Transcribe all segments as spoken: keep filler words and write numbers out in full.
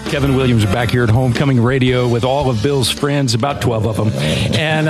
Kevin Williams back here at Homecoming Radio with all of Bill's friends, about twelve of them. And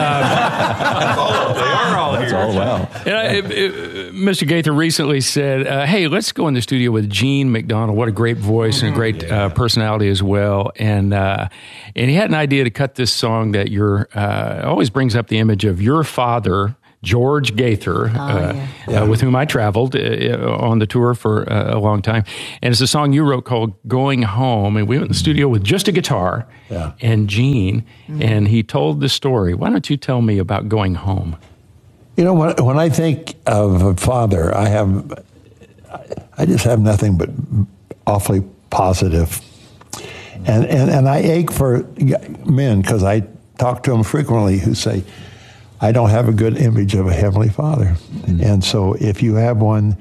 uh, they are all here. That's all wow. And I, it, it, Mister Gaither recently said, uh, hey, let's go in the studio with Gene McDonald. What a great voice and a great uh, personality as well. And uh, and he had an idea to cut this song that your uh, always brings up the image of your father, George Gaither, oh, uh, yeah. uh, with whom I traveled uh, on the tour for uh, a long time. And it's a song you wrote called Going Home. And we went in the studio with just a guitar yeah. and Gene, mm-hmm. and he told the story. Why don't you tell me about Going Home? You know, when, when I think of a father, I have, I just have nothing but awfully positive. And, and, and I ache for men, because I talk to them frequently, who say, I don't have a good image of a Heavenly Father. Mm-hmm. And so if you have one,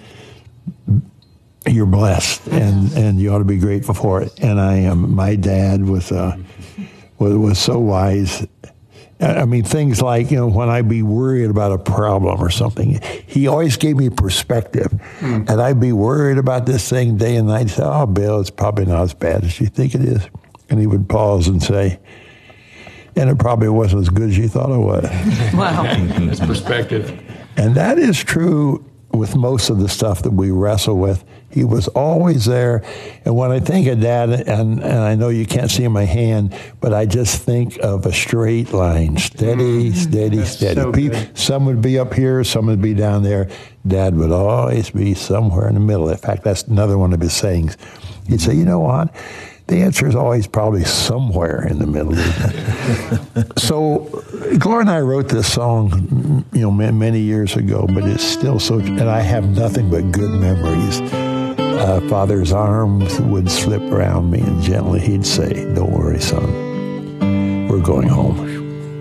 you're blessed, and, and you ought to be grateful for it. And I am. My dad was, uh, was, was so wise. I mean, things like, you know, when I'd be worried about a problem or something, he always gave me perspective. Mm. And I'd be worried about this thing day and night. He'd say, oh, Bill, it's probably not as bad as you think it is. And he would pause and say, and it probably wasn't as good as you thought it was. Wow. His perspective. And that is true with most of the stuff that we wrestle with. He was always there. And when I think of Dad, and, and I know you can't see my hand, but I just think of a straight line. Steady, steady, That's steady. So People, some would be up here, some would be down there. Dad would always be somewhere in the middle. In fact, that's another one of his sayings. He'd say, you know what? The answer is always probably somewhere in the middle. So Gloria and I wrote this song, you know, many years ago, but it's still so, and I have nothing but good memories. Uh, Father's arms would slip around me, and gently he'd say, don't worry, son, we're going home.